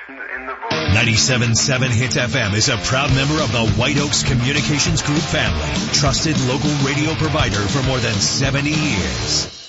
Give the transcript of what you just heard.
97.7 Hits FM is a proud member of the White Oaks Communications Group family. Trusted local radio provider for more than 70 years.